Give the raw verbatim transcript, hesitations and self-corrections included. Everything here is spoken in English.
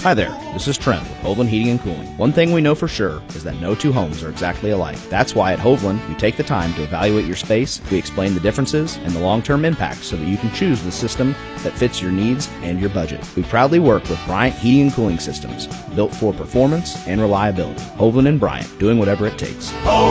Hi there, this is Trent with Hovland Heating and Cooling. One thing we know for sure is that no two homes are exactly alike. That's why at Hovland, we take the time to evaluate your space, we explain the differences and the long-term impact so that you can choose the system that fits your needs and your budget. We proudly work with Bryant Heating and Cooling Systems, built for performance and reliability. Hovland and Bryant, doing whatever it takes.